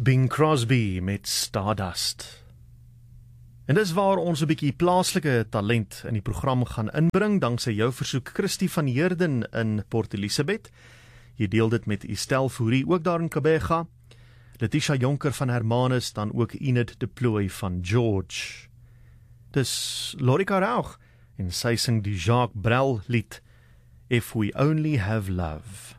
Bing Crosby met Stardust. En dis waar ons 'n bietjie plaaslike talent in die program gaan inbring, danksy jou versoek Christie van Heerden in Port Elizabeth. Jy deel dit met Estelle Fourie, ook daar in Kabega. Letitia Jonker van Hermanus, dan ook Enid de Plooy van George. Dis Lorika Raug, en sy sing die Jacques Brel lied, If We Only Have Love.